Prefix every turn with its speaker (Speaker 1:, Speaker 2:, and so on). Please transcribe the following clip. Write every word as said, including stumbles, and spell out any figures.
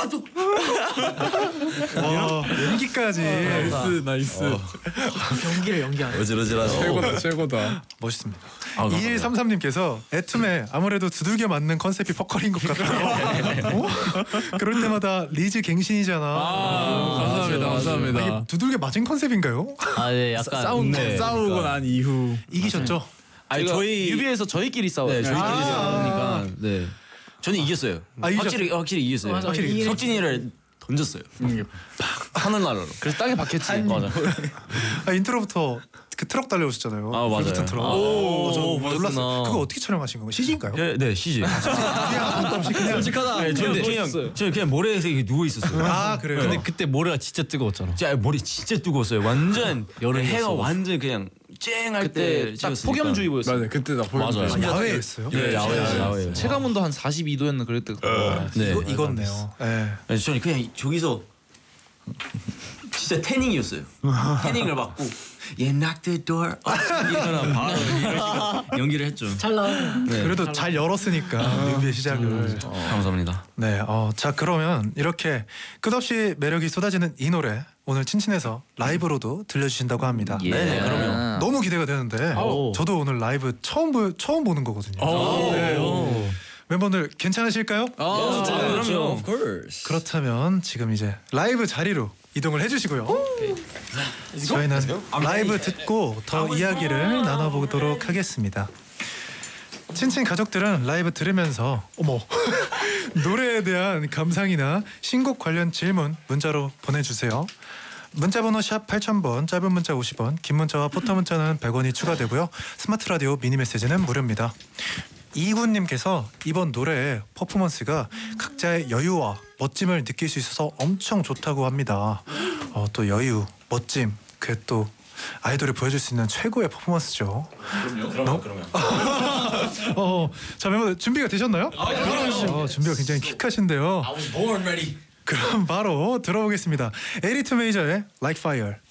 Speaker 1: 나도.
Speaker 2: 와, 연기까지.
Speaker 3: 나이스 나이스. 어.
Speaker 1: 연기를 연기하네.
Speaker 4: 어지러지라서.
Speaker 3: 최고다 최고다.
Speaker 2: 멋있습니다.
Speaker 4: 아,
Speaker 2: 이일삼삼님께서 애툼에 아무래도 두들겨 맞는 컨셉이 퍼컬인 것 같아요. 어? 그럴 때마다 리즈 갱신이잖아.
Speaker 3: 아, 감사합니다 감사합니다.
Speaker 2: 아, 이게 두들겨 맞은 컨셉인가요?
Speaker 5: 아, 네, 약간
Speaker 3: 싸운
Speaker 5: 네.
Speaker 3: 싸우고 난 이후
Speaker 2: 이기셨죠?
Speaker 4: 아니 저희
Speaker 5: 뮤비에서 저희끼리 싸워요.
Speaker 4: 네 저희끼리
Speaker 2: 아.
Speaker 4: 싸우니까 네 저는 이겼어요.
Speaker 2: 아, 이기셨-
Speaker 4: 확실히 확실히 이겼어요.
Speaker 1: 맞아,
Speaker 4: 확실히
Speaker 1: 이기긴
Speaker 4: 석진이를 던졌어요. 하늘나라로.
Speaker 5: 그래서 땅에 박혔지. 맞아.
Speaker 2: 아, 인트로부터 그 트럭 달려오셨잖아요.
Speaker 4: 아, 맞아요.
Speaker 2: 불붙은 트럭.
Speaker 4: 아,
Speaker 2: 오, 저
Speaker 5: 오,
Speaker 2: 놀랐어요.
Speaker 5: 멋있구나.
Speaker 2: 그거 어떻게 촬영하신 건가요? 씨지인가요?
Speaker 4: 네, 네 시지.
Speaker 2: 그냥 아무것도 없이 그냥.
Speaker 5: 솔직하다.
Speaker 4: 네, 저는 그냥 저는 그냥 모래에서 이렇게 누워 있었어요.
Speaker 2: 아, 그래요?
Speaker 5: 근데 그때 모래가 진짜 뜨거웠잖아.
Speaker 4: 진짜 머리 진짜 뜨거웠어요. 완전
Speaker 5: 여름이었어.
Speaker 4: 해가 완전 그냥 쨍할 때
Speaker 5: 그때 딱
Speaker 4: 찍었으니까.
Speaker 5: 폭염주의보였어.
Speaker 3: 맞아요 그때 나 보여.
Speaker 5: 맞아요.
Speaker 2: 아, 야외였어요?
Speaker 4: 네, 야외 야외.
Speaker 5: 체감온도 한 사십이 도였나 그랬대.
Speaker 4: 네.
Speaker 2: 이거 이건네요. 네.
Speaker 4: 아니, 저는 그냥 저기서 진짜 태닝이었어요. 태닝을 받고 You knock the door off. 이거랑 바로 이런 식으로 연기를 했죠.
Speaker 1: 잘 나와.
Speaker 4: 네.
Speaker 2: 그래도 잘 열었으니까 뮤비의 시작을.
Speaker 4: 어, 감사합니다.
Speaker 2: 네, 어, 자 그러면 이렇게 끝없이 매력이 쏟아지는 이 노래 오늘 친친에서 라이브로도 들려주신다고 합니다.
Speaker 5: 예.
Speaker 4: 네, 그럼요.
Speaker 2: 너무 기대가 되는데
Speaker 5: 아우.
Speaker 2: 저도 오늘 라이브 처음 보, 처음 보는 거거든요. 네.
Speaker 5: 오.
Speaker 2: 멤버들 괜찮으실까요?
Speaker 5: 아,
Speaker 4: 그럼요.
Speaker 5: of course.
Speaker 2: 그렇다면 지금 이제 라이브 자리로 이동을 해주시고요. 저희는 라이브 듣고 더 이야기를 나눠보도록 하겠습니다. 친친 가족들은 라이브 들으면서 어머 노래에 대한 감상이나 신곡 관련 질문 문자로 보내주세요. 문자번호 샵 팔천 번, 짧은 문자 오십 원, 긴 문자와 포터 문자는 백 원이 추가되고요. 스마트 라디오 미니 메시지는 무료입니다. 이군님께서 이번 노래의 퍼포먼스가 각자의 여유와 멋짐을 느낄 수 있어서 엄청 좋다고 합니다. 어, 또 여유, 멋짐, 그 또 아이돌이 보여줄 수 있는 최고의 퍼포먼스죠.
Speaker 4: 그럼요. 그럼요. 그럼요.
Speaker 2: 어, 자 멤버들 준비가 되셨나요? 어, 준비가 굉장히 퀵하신데요.
Speaker 4: I was born ready.
Speaker 2: 그럼 바로 들어보겠습니다. 에이티투 메이저의 Like Fire.